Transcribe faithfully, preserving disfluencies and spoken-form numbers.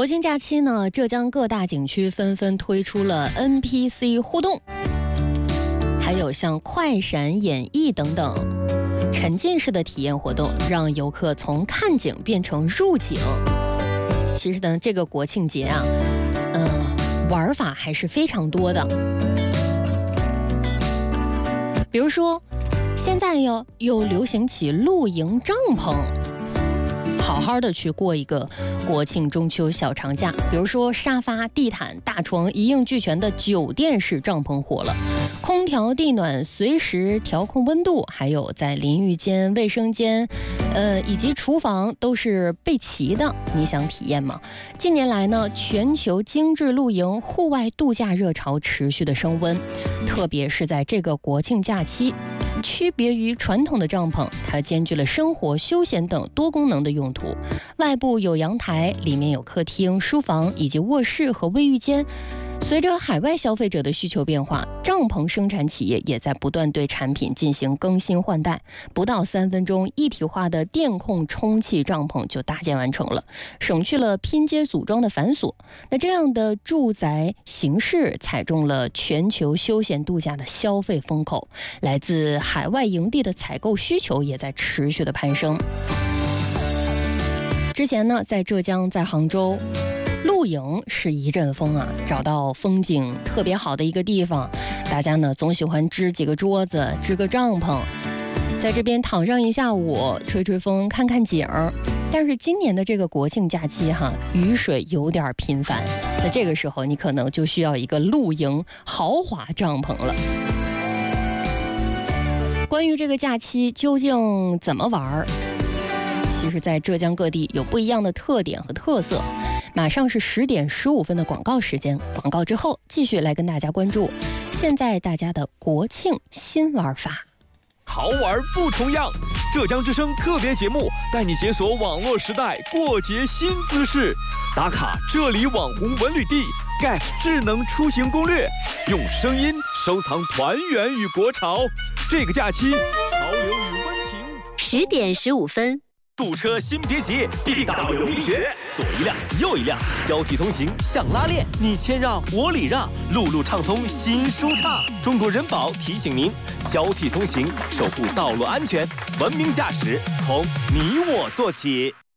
国庆假期呢，浙江各大景区纷纷推出了 N P C 互动，还有像快闪演绎等等沉浸式的体验活动，让游客从看景变成入景。其实呢，这个国庆节啊，呃，玩法还是非常多的。比如说，现在又又流行起露营帐篷。好好的去过一个国庆中秋小长假，比如说沙发、地毯、大床一应俱全的酒店式帐篷火了，空调、地暖随时调控温度，还有在淋浴间、卫生间，呃以及厨房都是备齐的。你想体验吗？近年来呢，全球精致露营、户外度假热潮持续的升温，特别是在这个国庆假期。区别于传统的帐篷，它兼具了生活、休闲等多功能的用途。外部有阳台，里面有客厅、书房以及卧室和卫浴间。随着海外消费者的需求变化，帐篷生产企业也在不断对产品进行更新换代。不到三分钟，一体化的电控充气帐篷就搭建完成了，省去了拼接组装的繁琐。那这样的住宅形式踩中了全球休闲度假的消费风口，来自海外营地的采购需求也在持续的攀升。之前呢，在浙江，在杭州。露营是一阵风啊，找到风景特别好的一个地方，大家呢总喜欢支几个桌子，支个帐篷，在这边躺上一下午，吹吹风，看看景。但是今年的这个国庆假期哈，雨水有点频繁，那这个时候你可能就需要一个露营豪华帐篷了。关于这个假期究竟怎么玩，其实在浙江各地有不一样的特点和特色。马上是十点十五分的广告时间，广告之后继续来跟大家关注现在大家的国庆新玩法。 好玩不重样，浙江之声特别节目带你解锁网络时代过节新姿势，打卡这里网红文旅地，盖智能出行攻略，用声音收藏团圆与国潮。这个假期，潮流与温情。 十点十五分。 堵车先别急，地道有力学，左一辆右一辆，交替通行像拉练，你谦让我礼让，路路畅通心舒畅。中国人保提醒您，交替通行守护道路安全，文明驾驶从你我做起。